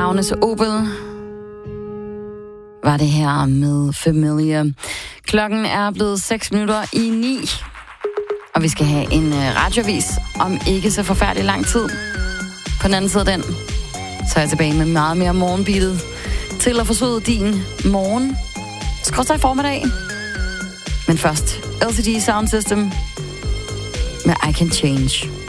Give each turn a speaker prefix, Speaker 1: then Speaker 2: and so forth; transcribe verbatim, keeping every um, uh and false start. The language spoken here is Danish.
Speaker 1: Agnes Obel var det her med Familiar. Klokken er blevet seks minutter i ni, og vi skal have en radiovis om ikke så forfærdelig lang tid. På den anden side af den, så er jeg tilbage med meget mere morgenbeatet til at forsøge din morgen. Skråstrej i formiddag. Men først, L C D Sound System med I Can Change.